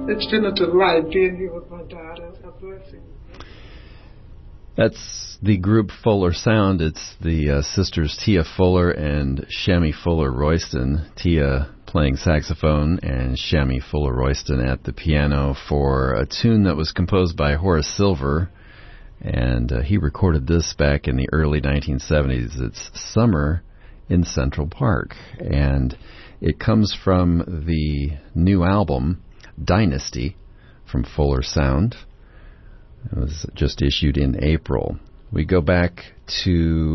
It's been a delight being here with my daughter. A blessing. That's the group Fuller Sound. It's the sisters Tia Fuller and Shammy Fuller-Royston. Tia playing saxophone and Shammy Fuller-Royston at the piano for a tune that was composed by Horace Silver, and he recorded this back in the early 1970s. It's Summer in Central Park, and it comes from the new album Dynasty from Fuller Sound. It was just issued in April. We go back to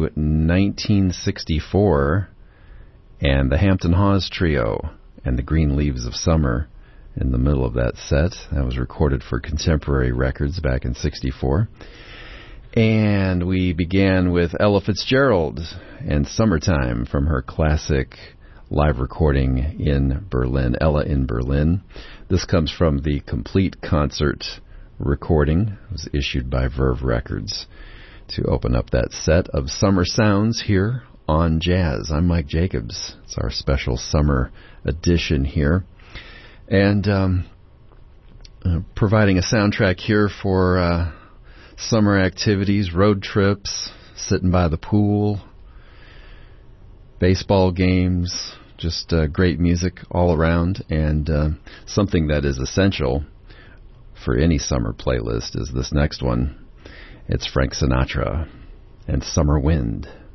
1964 and the Hampton Hawes Trio and the Green Leaves of Summer in the middle of that set. That was recorded for Contemporary Records back in 64. And we began with Ella Fitzgerald and Summertime from her classic live recording in Berlin, Ella in Berlin. This comes from the complete concert recording. It was issued by Verve Records to open up that set of summer sounds here on Jazz. I'm Mike Jacobs. It's our special summer edition here. And providing a soundtrack here for summer activities, road trips, sitting by the pool, baseball games, just great music all around, and something that is essential for any summer playlist is this next one. It's Frank Sinatra and Summer Wind.